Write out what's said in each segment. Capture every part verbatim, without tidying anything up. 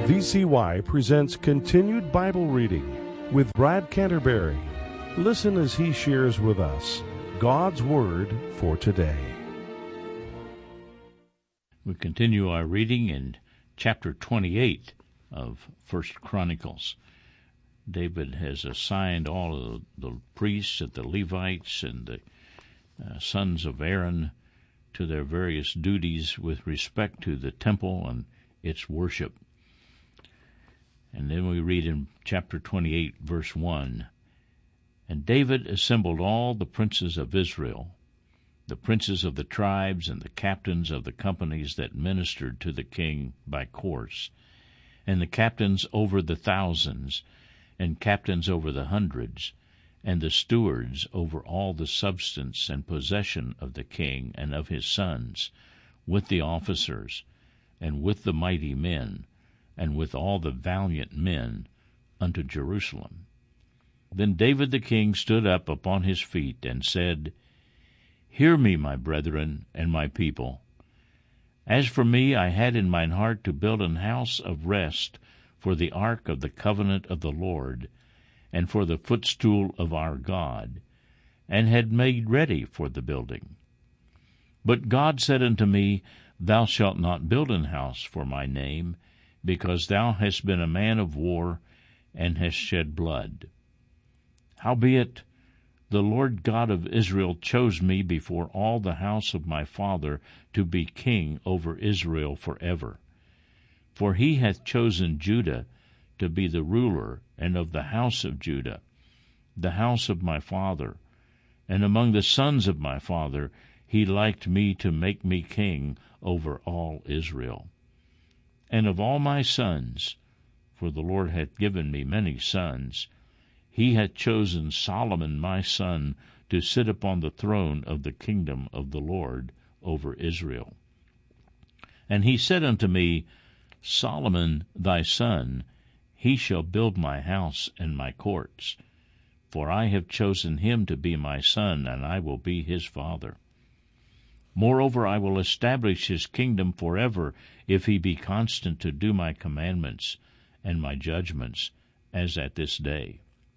V C Y presents Continued Bible Reading with Brad Canterbury. Listen as he shares with us God's Word for today. We continue our reading in chapter twenty-eight of First Chronicles. David has assigned all of the priests and the Levites and the uh, sons of Aaron to their various duties with respect to the temple and its worship. And then we read in chapter twenty-eight, verse one, "And David assembled all the princes of Israel, the princes of the tribes and the captains of the companies that ministered to the king by course, and the captains over the thousands, and captains over the hundreds, and the stewards over all the substance and possession of the king and of his sons, with the officers, and with the mighty men, and with all the valiant men, unto Jerusalem. Then David the king stood up upon his feet, and said, Hear me, my brethren, and my people. As for me, I had in mine heart to build an house of rest for the ark of the covenant of the Lord, and for the footstool of our God, and had made ready for the building. But God said unto me, Thou shalt not build an house for my name, because thou hast been a man of war, and hast shed blood. Howbeit, the Lord God of Israel chose me before all the house of my father to be king over Israel forever. For he hath chosen Judah to be the ruler, and of the house of Judah, the house of my father, and among the sons of my father he liked me to make me king over all Israel. And of all my sons, for the Lord hath given me many sons, he hath chosen Solomon my son to sit upon the throne of the kingdom of the Lord over Israel. And he said unto me, Solomon thy son, he shall build my house and my courts, for I have chosen him to be my son, and I will be his father. Moreover, I will establish his kingdom forever, if he be constant to do my commandments and my judgments, as at this day.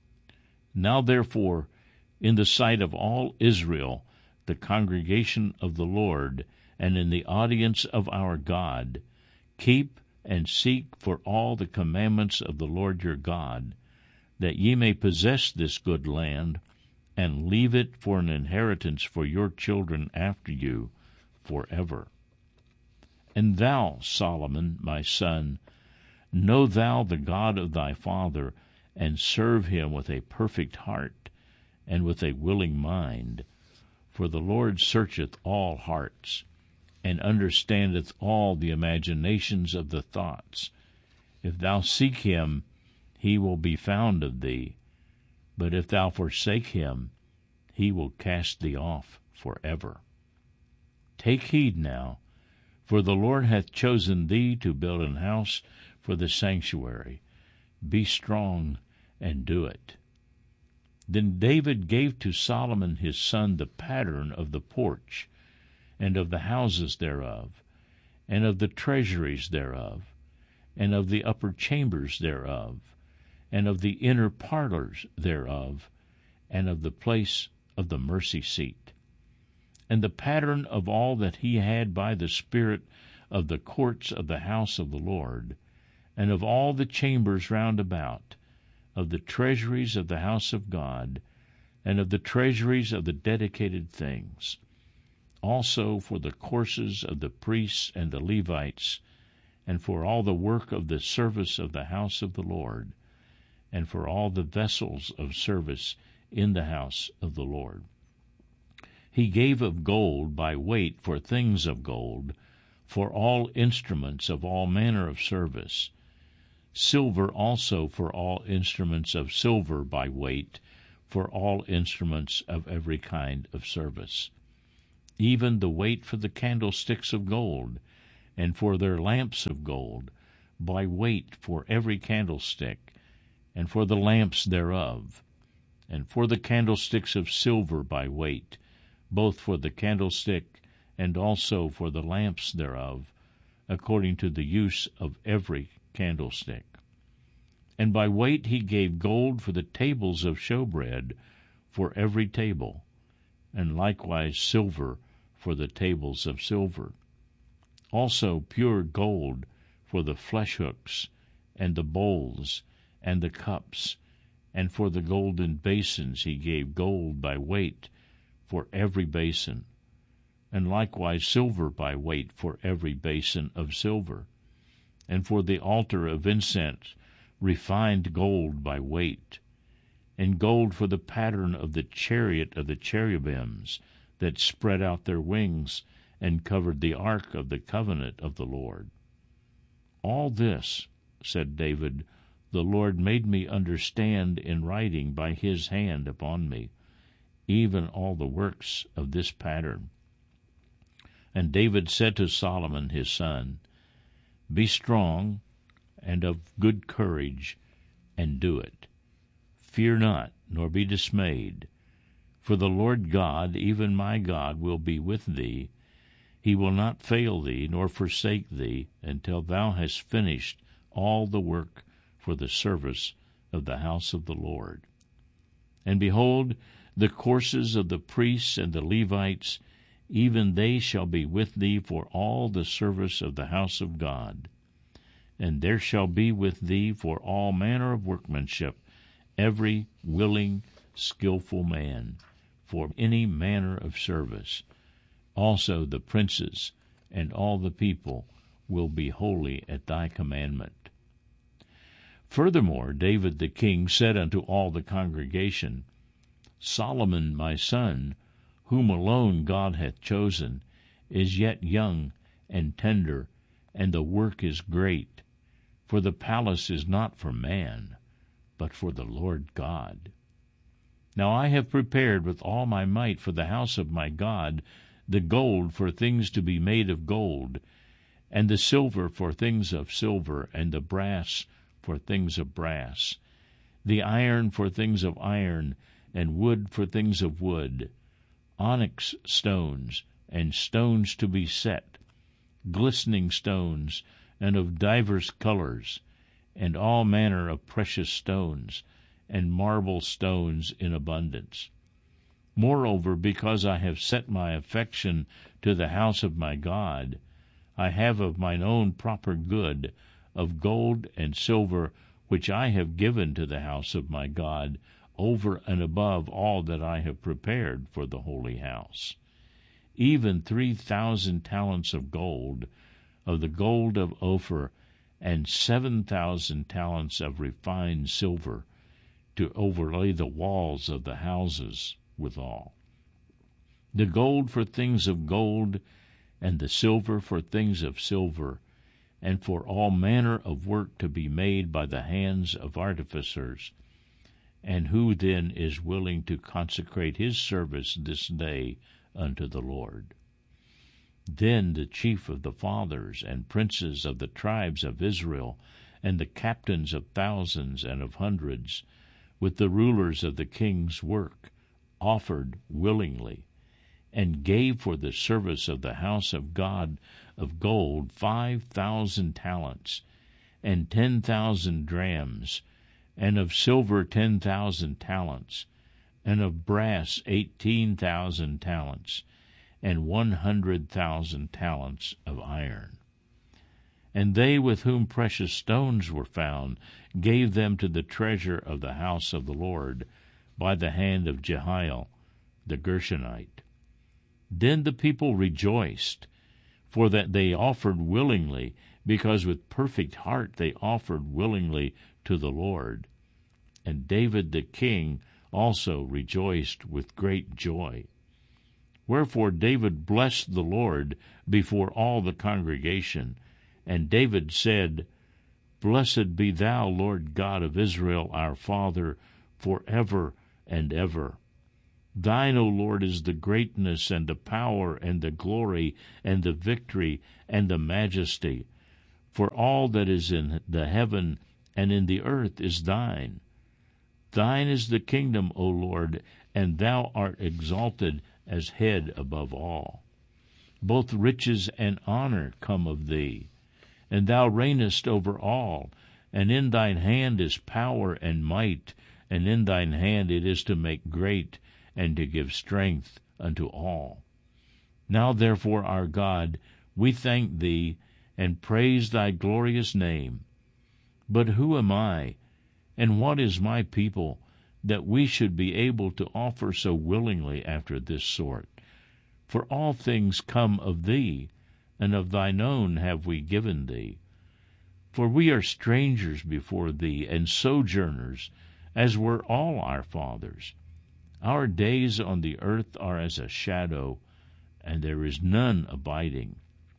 Now therefore, in the sight of all Israel, the congregation of the Lord, and in the audience of our God, keep and seek for all the commandments of the Lord your God, that ye may possess this good land, and leave it for an inheritance for your children after you forever. And thou, Solomon, my son, know thou the God of thy father, and serve him with a perfect heart, and with a willing mind. For the Lord searcheth all hearts, and understandeth all the imaginations of the thoughts. If thou seek him, he will be found of thee. But if thou forsake him, he will cast thee off forever. Take heed now, for the Lord hath chosen thee to build an house for the sanctuary. Be strong and do it. Then David gave to Solomon his son the pattern of the porch, and of the houses thereof, and of the treasuries thereof, and of the upper chambers thereof, and of the inner parlors thereof, and of the place of the mercy seat, and the pattern of all that he had by the Spirit of the courts of the house of the Lord, and of all the chambers round about, of the treasuries of the house of God, and of the treasuries of the dedicated things, also for the courses of the priests and the Levites, and for all the work of the service of the house of the Lord, and for all the vessels of service in the house of the Lord. He gave of gold by weight for things of gold, for all instruments of all manner of service, silver also for all instruments of silver by weight, for all instruments of every kind of service, even the weight for the candlesticks of gold, and for their lamps of gold, by weight for every candlestick, and for the lamps thereof, and for the candlesticks of silver by weight, both for the candlestick and also for the lamps thereof, according to the use of every candlestick. And by weight he gave gold for the tables of showbread, for every table, and likewise silver for the tables of silver. Also pure gold for the flesh hooks, and the bowls, and the cups, and for the golden basins he gave gold by weight for every basin, and likewise silver by weight for every basin of silver. And for the altar of incense refined gold by weight, and gold for the pattern of the chariot of the cherubims that spread out their wings and covered the ark of the covenant of the Lord. All this, said David, the Lord made me understand in writing by his hand upon me, even all the works of this pattern. And David said to Solomon his son, Be strong and of good courage, and do it. Fear not, nor be dismayed, for the Lord God, even my God, will be with thee. He will not fail thee, nor forsake thee, until thou hast finished all the work for the service of the house of the Lord. And behold, the courses of the priests and the Levites, even they shall be with thee for all the service of the house of God. And there shall be with thee for all manner of workmanship, every willing, skillful man, for any manner of service. Also the princes and all the people will be holy at thy commandment. Furthermore, David the king said unto all the congregation, Solomon my son, whom alone God hath chosen, is yet young and tender, and the work is great. For the palace is not for man, but for the Lord God. Now I have prepared with all my might for the house of my God the gold for things to be made of gold, and the silver for things of silver, and the brass for things of brass, the iron for things of iron, and wood for things of wood, onyx stones, and stones to be set, glistening stones, and of divers colors, and all manner of precious stones, and marble stones in abundance. Moreover, because I have set my affection to the house of my God, I have of mine own proper good, of gold and silver, which I have given to the house of my God, over and above all that I have prepared for the holy house. Even three thousand talents of gold, of the gold of Ophir, and seven thousand talents of refined silver, to overlay the walls of the houses withal. The gold for things of gold, and the silver for things of silver, and for all manner of work to be made by the hands of artificers. And who then is willing to consecrate his service this day unto the Lord? Then the chief of the fathers and princes of the tribes of Israel, and the captains of thousands and of hundreds, with the rulers of the king's work, offered willingly, and gave for the service of the house of God of gold five thousand talents, and ten thousand drams, and of silver ten thousand talents, and of brass eighteen thousand talents, and one hundred thousand talents of iron. And they with whom precious stones were found gave them to the treasure of the house of the Lord by the hand of Jehiel the Gershonite. Then the people rejoiced, for that they offered willingly, because with perfect heart they offered willingly to the Lord. And David the king also rejoiced with great joy. Wherefore David blessed the Lord before all the congregation, and David said, Blessed be thou, Lord God of Israel, our Father, for ever and ever. Thine, O Lord, is the greatness and the power and the glory and the victory and the majesty. For all that is in the heaven and in the earth is thine. Thine is the kingdom, O Lord, and thou art exalted as head above all. Both riches and honor come of thee, and thou reignest over all, and in thine hand is power and might, and in thine hand it is to make great, and to give strength unto all. Now therefore, our God, we thank thee, and praise thy glorious name. But who am I, and what is my people, that we should be able to offer so willingly after this sort? For all things come of thee, and of thine own have we given thee. For we are strangers before thee, and sojourners, as were all our fathers. Our days on the earth are as a shadow, and there is none abiding.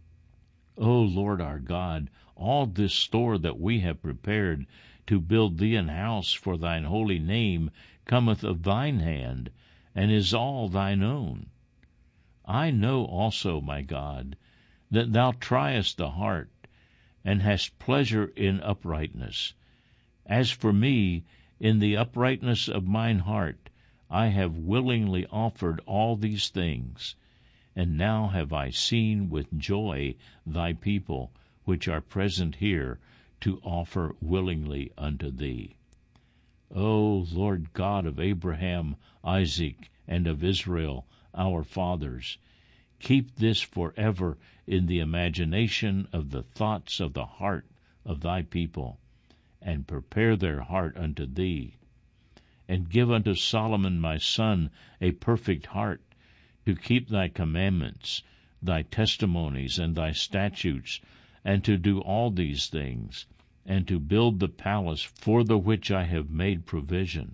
O Lord our God, all this store that we have prepared to build thee an house for thine holy name cometh of thine hand, and is all thine own. I know also, my God, that thou triest the heart, and hast pleasure in uprightness. As for me, in the uprightness of mine heart, I have willingly offered all these things, and now have I seen with joy thy people, which are present here, to offer willingly unto thee. O Lord God of Abraham, Isaac, and of Israel, our fathers, keep this forever in the imagination of the thoughts of the heart of thy people, and prepare their heart unto thee. And give unto Solomon my son a perfect heart, to keep thy commandments, thy testimonies, and thy statutes, and to do all these things, and to build the palace for the which I have made provision.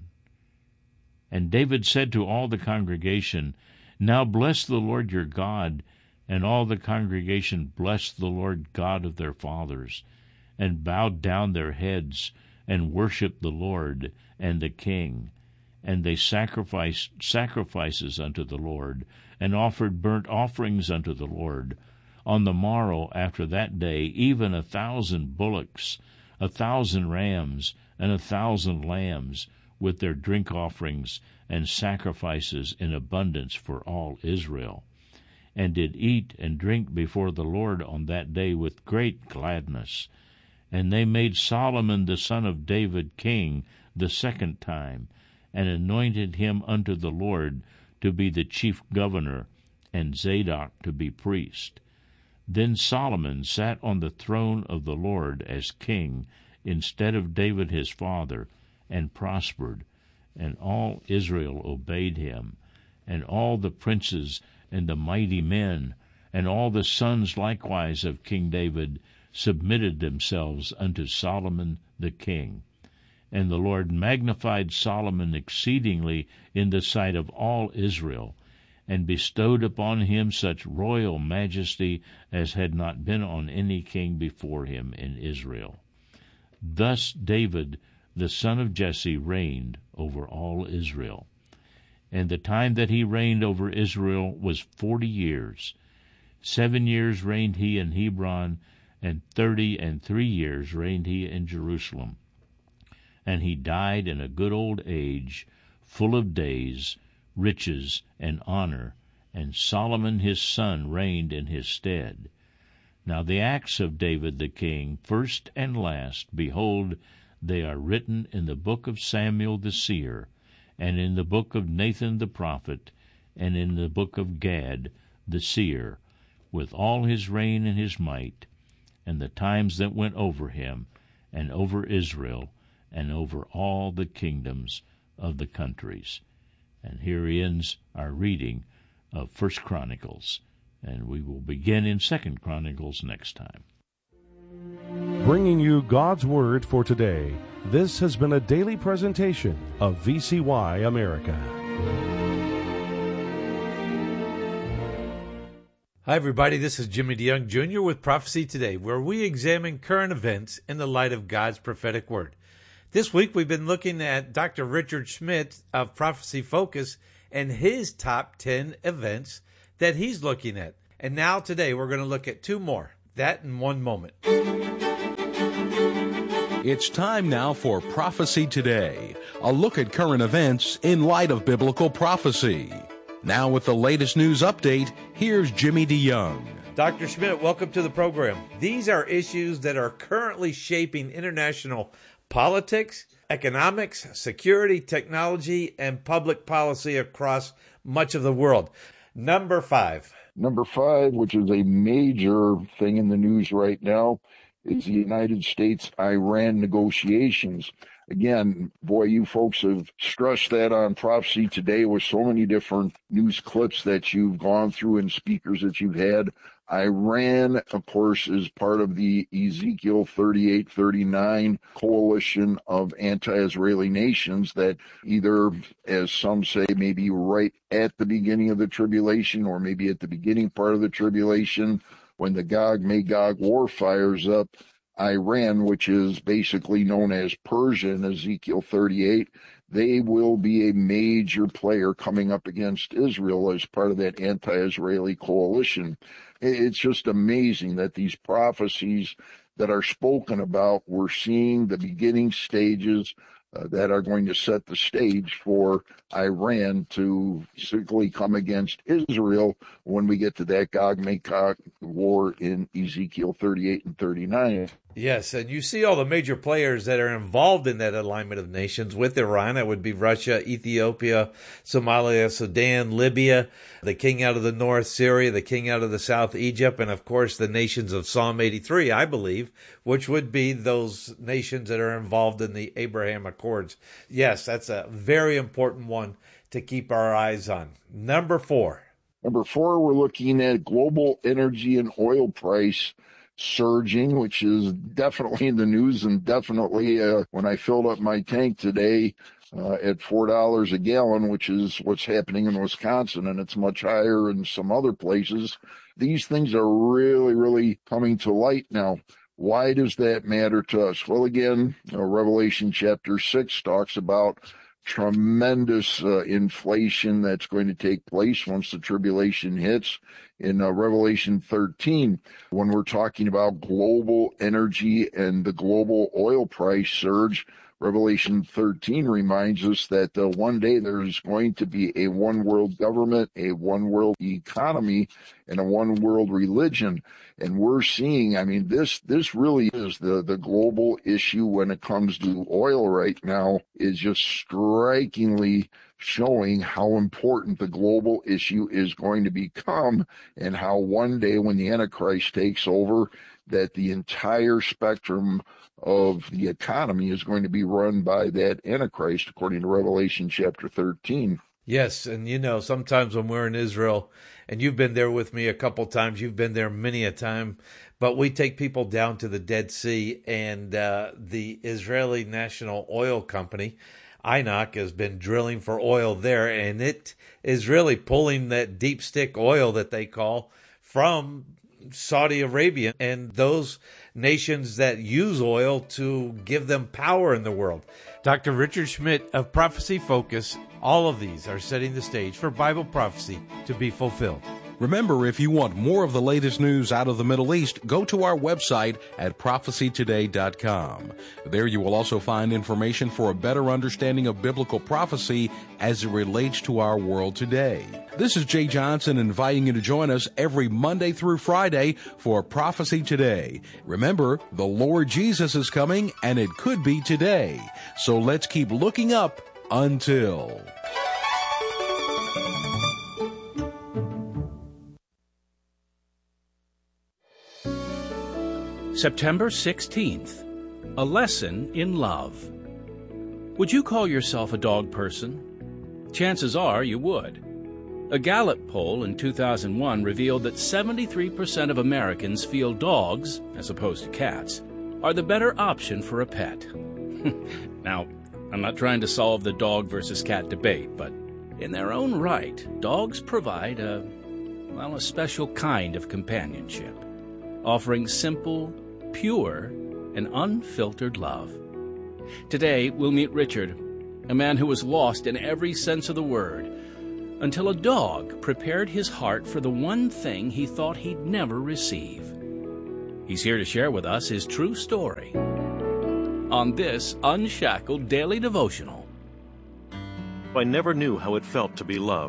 And David said to all the congregation, Now bless the Lord your God. And all the congregation blessed the Lord God of their fathers, and bowed down their heads, and worshipped the Lord and the king. And they sacrificed sacrifices unto the Lord, and offered burnt offerings unto the Lord. On the morrow after that day, even a thousand bullocks, a thousand rams, and a thousand lambs, with their drink offerings and sacrifices in abundance for all Israel, and did eat and drink before the Lord on that day with great gladness. And they made Solomon the son of David king the second time, and anointed him unto the Lord to be the chief governor, and Zadok to be priest. Then Solomon sat on the throne of the Lord as king, instead of David his father, and prospered, and all Israel obeyed him, and all the princes and the mighty men, and all the sons likewise of King David, submitted themselves unto Solomon the king. And the Lord magnified Solomon exceedingly in the sight of all Israel, and bestowed upon him such royal majesty as had not been on any king before him in Israel. Thus David, the son of Jesse, reigned over all Israel. And the time that he reigned over Israel was forty years. Seven years reigned he in Hebron, and thirty and three years reigned he in Jerusalem. And he died in a good old age, full of days, riches, and honor, and Solomon his son reigned in his stead. Now the acts of David the king, first and last, behold, they are written in the book of Samuel the seer, and in the book of Nathan the prophet, and in the book of Gad the seer, with all his reign and his might, and the times that went over him, and over Israel, and over all the kingdoms of the countries. And here ends our reading of First Chronicles, and we will begin in Second Chronicles next time. Bringing you God's Word for today, this has been a daily presentation of V C Y America. Hi, everybody. This is Jimmy DeYoung, Junior with Prophecy Today, where we examine current events in the light of God's prophetic word. This week, we've been looking at Doctor Richard Schmidt of Prophecy Focus and his top ten events that he's looking at. And now, today, we're going to look at two more. That in one moment. It's time now for Prophecy Today, a look at current events in light of biblical prophecy. Now with the latest news update, here's Jimmy DeYoung. Doctor Schmidt, welcome to the program. These are issues that are currently shaping international politics, economics, security, technology, and public policy across much of the world. Number five. Number five, which is a major thing in the news right now, is the United States-Iran negotiations. Again, boy, you folks have stressed that on Prophecy Today with so many different news clips that you've gone through and speakers that you've had. Iran, of course, is part of the Ezekiel thirty-eight thirty-nine coalition of anti-Israeli nations that either, as some say, maybe right at the beginning of the tribulation or maybe at the beginning part of the tribulation, when the Gog-Magog war fires up, Iran, which is basically known as Persia in Ezekiel thirty-eight, they will be a major player coming up against Israel as part of that anti-Israeli coalition. It's just amazing that these prophecies that are spoken about, we're seeing the beginning stages uh, that are going to set the stage for Iran to basically come against Israel when we get to that Gog-Magog war in Ezekiel thirty-eight and thirty-nine. Yes, and you see all the major players that are involved in that alignment of nations with Iran. It would be Russia, Ethiopia, Somalia, Sudan, Libya, the king out of the north, Syria, the king out of the south, Egypt, and of course the nations of Psalm eighty-three, I believe, which would be those nations that are involved in the Abraham Accords. Yes, that's a very important one to keep our eyes on. Number four. Number four, we're looking at global energy and oil price surging, which is definitely in the news, and definitely uh, when I filled up my tank today uh, at four dollars a gallon, which is what's happening in Wisconsin, and it's much higher in some other places. These things are really, really coming to light now. Why does that matter to us? Well, again, uh, Revelation chapter six talks about tremendous uh, inflation that's going to take place once the tribulation hits. In uh, Revelation thirteen, when we're talking about global energy and the global oil price surge, Revelation thirteen reminds us that uh, one day there's going to be a one world government, a one world economy, and a one world religion. And we're seeing, I mean, this this really is the, the global issue when it comes to oil right now, is just strikingly showing how important the global issue is going to become, and how one day when the Antichrist takes over, that the entire spectrum of the economy is going to be run by that Antichrist, according to Revelation chapter thirteen. Yes, and you know, sometimes when we're in Israel, and you've been there with me a couple times, you've been there many a time, but we take people down to the Dead Sea, and uh, the Israeli National Oil Company, I N O C, has been drilling for oil there, and it is really pulling that deep stick oil that they call from Saudi Arabia and those nations that use oil to give them power in the world. Doctor Richard Schmidt of Prophecy Focus, all of these are setting the stage for Bible prophecy to be fulfilled. Remember, if you want more of the latest news out of the Middle East, go to our website at prophecy today dot com. There you will also find information for a better understanding of biblical prophecy as it relates to our world today. This is Jay Johnson inviting you to join us every Monday through Friday for Prophecy Today. Remember, the Lord Jesus is coming, and it could be today. So let's keep looking up until... September sixteenth, a lesson in love. Would you call yourself a dog person? Chances are you would. A Gallup poll in two thousand one revealed that seventy-three percent of Americans feel dogs, as opposed to cats, are the better option for a pet. Now, I'm not trying to solve the dog versus cat debate, but in their own right, dogs provide a, well, a special kind of companionship, offering simple, pure, and unfiltered love. Today, we'll meet Richard, a man who was lost in every sense of the word, until a dog prepared his heart for the one thing he thought he'd never receive. He's here to share with us his true story on this Unshackled Daily Devotional. I never knew how it felt to be loved.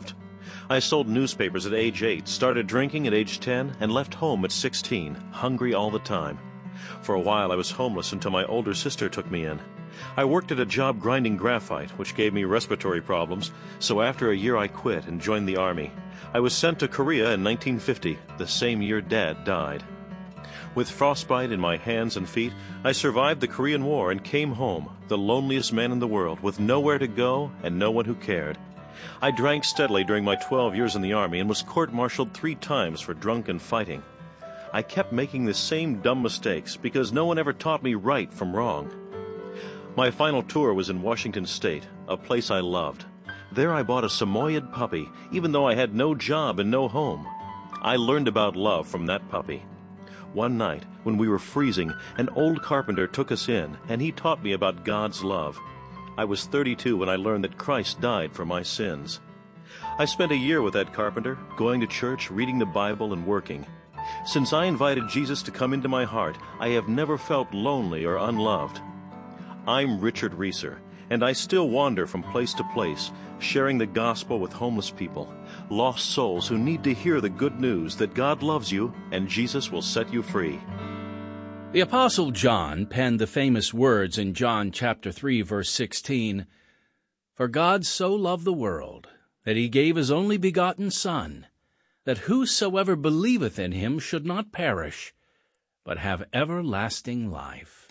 I sold newspapers at age eight, started drinking at age ten, and left home at sixteen, hungry all the time. For a while I was homeless until my older sister took me in. I worked at a job grinding graphite, which gave me respiratory problems, so after a year I quit and joined the Army. I was sent to Korea in nineteen fifty, the same year Dad died. With frostbite in my hands and feet, I survived the Korean War and came home, the loneliest man in the world, with nowhere to go and no one who cared. I drank steadily during my twelve years in the Army and was court-martialed three times for drunken fighting. I kept making the same dumb mistakes because no one ever taught me right from wrong. My final tour was in Washington State, a place I loved. There I bought a Samoyed puppy, even though I had no job and no home. I learned about love from that puppy. One night, when we were freezing, an old carpenter took us in, and he taught me about God's love. I was thirty-two when I learned that Christ died for my sins. I spent a year with that carpenter, going to church, reading the Bible, and working. Since I invited Jesus to come into my heart, I have never felt lonely or unloved. I'm Richard Reeser, and I still wander from place to place, sharing the gospel with homeless people, lost souls who need to hear the good news that God loves you and Jesus will set you free. The Apostle John penned the famous words in John chapter three, verse sixteen, "For God so loved the world, that he gave his only begotten Son, that whosoever believeth in him should not perish, but have everlasting life."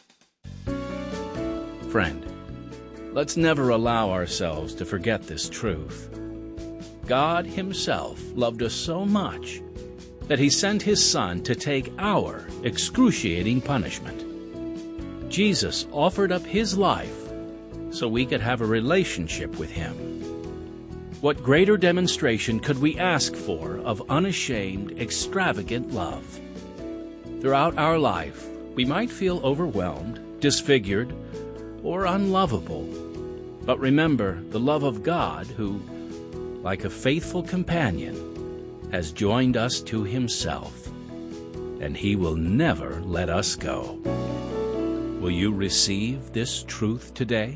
Friend, let's never allow ourselves to forget this truth. God himself loved us so much that he sent his Son to take our excruciating punishment. Jesus offered up his life so we could have a relationship with him. What greater demonstration could we ask for of unashamed, extravagant love? Throughout our life, we might feel overwhelmed, disfigured, or unlovable. But remember the love of God who, like a faithful companion, has joined us to himself, and he will never let us go. Will you receive this truth today?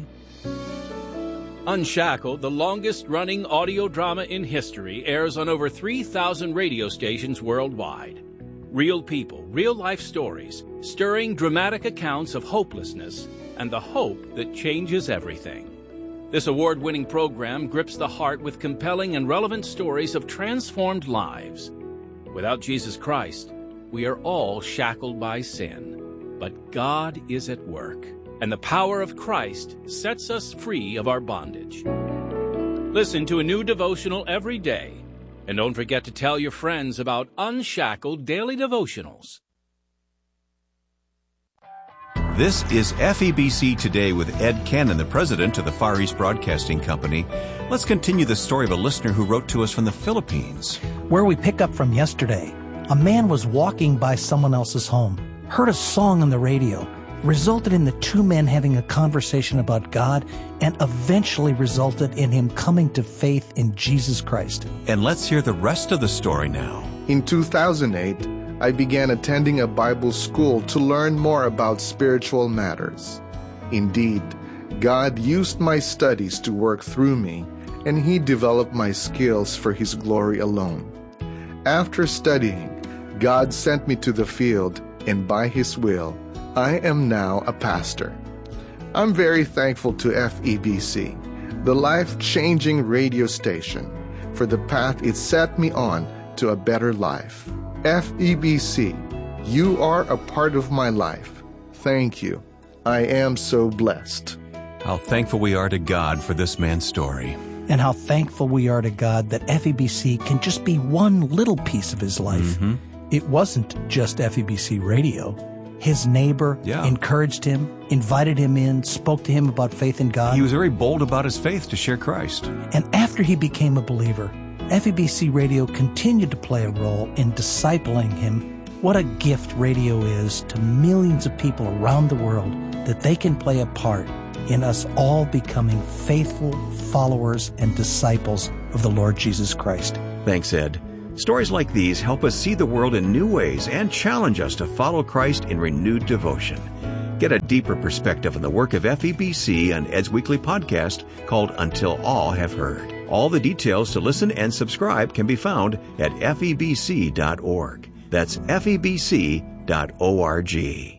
Unshackled, the longest-running audio drama in history, airs on over three thousand radio stations worldwide. Real people, real-life stories, stirring dramatic accounts of hopelessness and the hope that changes everything. This award-winning program grips the heart with compelling and relevant stories of transformed lives. Without Jesus Christ, we are all shackled by sin. But God is at work, and the power of Christ sets us free of our bondage. Listen to a new devotional every day, and don't forget to tell your friends about Unshackled Daily Devotionals. This is F E B C Today with Ed Cannon, the president of the Far East Broadcasting Company. Let's continue the story of a listener who wrote to us from the Philippines. Where we pick up from yesterday, a man was walking by someone else's home, heard a song on the radio, resulted in the two men having a conversation about God, and eventually resulted in him coming to faith in Jesus Christ. And let's hear the rest of the story now. In two thousand eight, I began attending a Bible school to learn more about spiritual matters. Indeed, God used my studies to work through me, and He developed my skills for His glory alone. After studying, God sent me to the field, and by His will, I am now a pastor. I'm very thankful to F E B C, the life-changing radio station, for the path it set me on to a better life. F E B C, you are a part of my life. Thank you. I am so blessed. How thankful we are to God for this man's story. And how thankful we are to God that F E B C can just be one little piece of his life. Mm-hmm. It wasn't just F E B C radio. His neighbor yeah. encouraged him, invited him in, spoke to him about faith in God. He was very bold about his faith to share Christ. And after he became a believer, F E B C Radio continued to play a role in discipling him. What a gift radio is to millions of people around the world, that they can play a part in us all becoming faithful followers and disciples of the Lord Jesus Christ. Thanks, Ed. Stories like these help us see the world in new ways and challenge us to follow Christ in renewed devotion. Get a deeper perspective on the work of F E B C on Ed's weekly podcast called Until All Have Heard. All the details to listen and subscribe can be found at F E B C dot org. That's F E B C dot org.